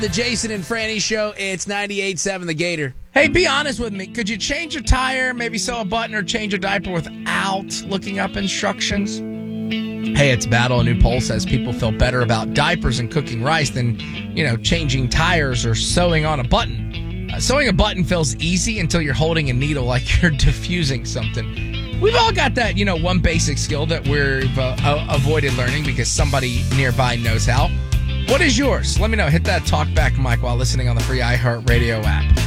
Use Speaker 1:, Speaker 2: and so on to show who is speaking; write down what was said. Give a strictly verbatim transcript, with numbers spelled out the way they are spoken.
Speaker 1: The Jason and Franny Show. It's ninety-eight point seven The Gator.
Speaker 2: Hey, be honest with me. Could you change a tire, maybe sew a button, or change a diaper without looking up instructions? Hey, it's Battle. A new poll says people feel better about diapers and cooking rice than, you know, changing tires or sewing on a button. Uh, sewing a button feels easy until you're holding a needle like you're diffusing something. We've all got that, you know, one basic skill that we've uh, uh, avoided learning because somebody nearby knows how. What is yours? Let me know. Hit that talk back mic while listening on the free iHeartRadio app.